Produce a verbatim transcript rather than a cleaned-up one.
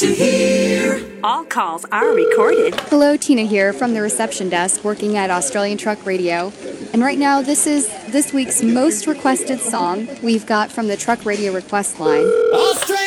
to hear. All calls are recorded. Hello, Tina here from the reception desk working at Australian Truck Radio. And right now, this is this week's most requested song we've got from the Truck Radio request line. Australian